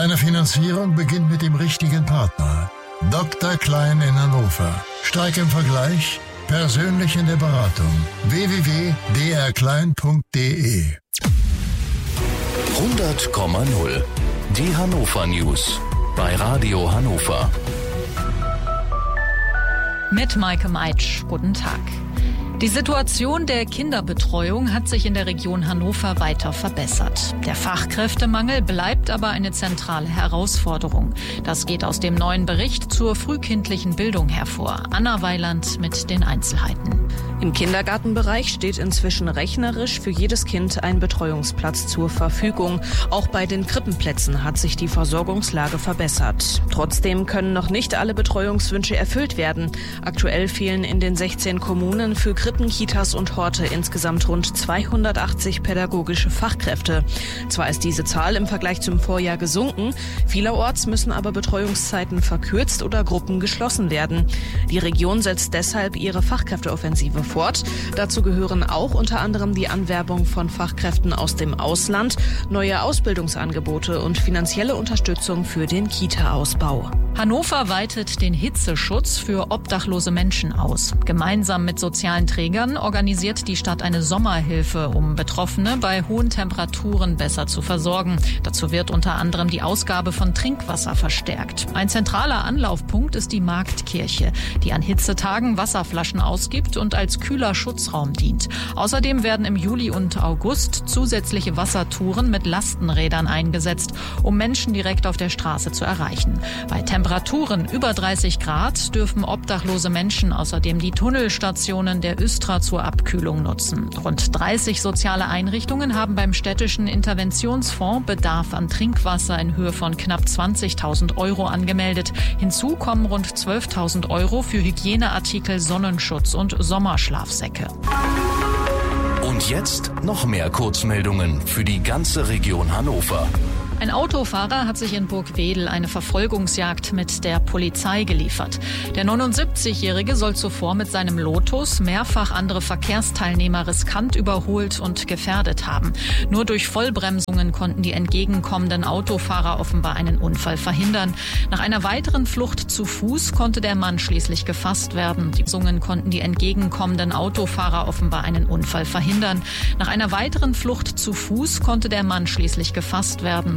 Deine Finanzierung beginnt mit dem richtigen Partner. Dr. Klein in Hannover. Stark im Vergleich, persönlich in der Beratung. www.drklein.de 100,0. Die Hannover News. Bei Radio Hannover. Mit Maike Meitsch. Guten Tag. Die Situation der Kinderbetreuung hat sich in der Region Hannover weiter verbessert. Der Fachkräftemangel bleibt aber eine zentrale Herausforderung. Das geht aus dem neuen Bericht zur frühkindlichen Bildung hervor. Anna Weiland mit den Einzelheiten. Im Kindergartenbereich steht inzwischen rechnerisch für jedes Kind ein Betreuungsplatz zur Verfügung. Auch bei den Krippenplätzen hat sich die Versorgungslage verbessert. Trotzdem können noch nicht alle Betreuungswünsche erfüllt werden. Aktuell fehlen in den 16 Kommunen für Krippen, Kitas und Horte insgesamt rund 280 pädagogische Fachkräfte. Zwar ist diese Zahl im Vergleich zum Vorjahr gesunken, vielerorts müssen aber Betreuungszeiten verkürzt oder Gruppen geschlossen werden. Die Region setzt deshalb ihre Fachkräfteoffensive fort. Dazu gehören auch unter anderem die Anwerbung von Fachkräften aus dem Ausland, neue Ausbildungsangebote und finanzielle Unterstützung für den Kita-Ausbau. Hannover weitet den Hitzeschutz für obdachlose Menschen aus. Gemeinsam mit sozialen Trägern organisiert die Stadt eine Sommerhilfe, um Betroffene bei hohen Temperaturen besser zu versorgen. Dazu wird unter anderem die Ausgabe von Trinkwasser verstärkt. Ein zentraler Anlaufpunkt ist die Marktkirche, die an Hitzetagen Wasserflaschen ausgibt und als kühler Schutzraum dient. Außerdem werden im Juli und August zusätzliche Wassertouren mit Lastenrädern eingesetzt, um Menschen direkt auf der Straße zu erreichen. Bei Temperaturen über 30 Grad dürfen obdachlose Menschen außerdem die Tunnelstationen der Östra zur Abkühlung nutzen. Rund 30 soziale Einrichtungen haben beim städtischen Interventionsfonds Bedarf an Trinkwasser in Höhe von knapp 20.000 Euro angemeldet. Hinzu kommen rund 12.000 Euro für Hygieneartikel, Sonnenschutz und Sommerschlafsäcke. Und jetzt noch mehr Kurzmeldungen für die ganze Region Hannover. Ein Autofahrer hat sich in Burgwedel eine Verfolgungsjagd mit der Polizei geliefert. Der 79-Jährige soll zuvor mit seinem Lotus mehrfach andere Verkehrsteilnehmer riskant überholt und gefährdet haben. Nur durch Vollbremsungen konnten die entgegenkommenden Autofahrer offenbar einen Unfall verhindern. Nach einer weiteren Flucht zu Fuß konnte der Mann schließlich gefasst werden. Die Bremsungen konnten die entgegenkommenden Autofahrer offenbar einen Unfall verhindern. Nach einer weiteren Flucht zu Fuß konnte der Mann schließlich gefasst werden.